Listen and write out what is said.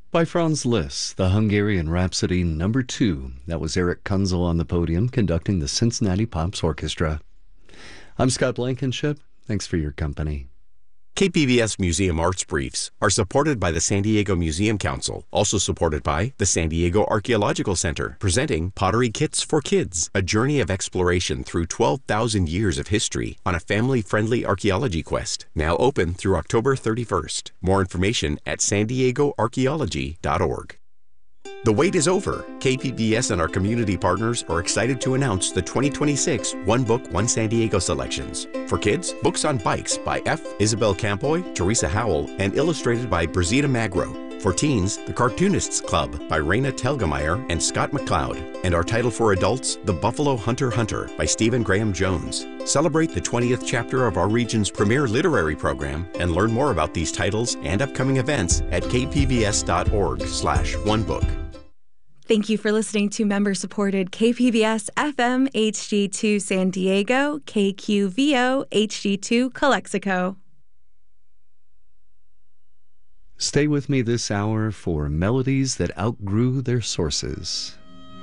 By Franz Liszt, the Hungarian Rhapsody number 2. That was Eric Kunzel on the podium conducting the Cincinnati Pops Orchestra. I'm Scott Blankenship. Thanks for your company. KPVS Museum Arts Briefs are supported by the San Diego Museum Council, also supported by the San Diego Archaeological Center, presenting Pottery Kits for Kids, a journey of exploration through 12,000 years of history on a family-friendly archaeology quest. Now open through October 31st. More information at sandiegoarchaeology.org. The wait is over. KPBS and our community partners are excited to announce the 2026 One Book, One San Diego selections. For kids, books on bikes by F. Isabel Campoy, Teresa Howell, and illustrated by Brazita Magro. For teens, The Cartoonists Club by Raina Telgemeier and Scott McCloud. And our title for adults, The Buffalo Hunter Hunter by Stephen Graham Jones. Celebrate the 20th chapter of our region's premier literary program and learn more about these titles and upcoming events at kpbs.org/onebook. Thank you for listening to member-supported KPBS FM HD2 San Diego, KQVO HD2 Calexico. Stay with me this hour for melodies that outgrew their sources.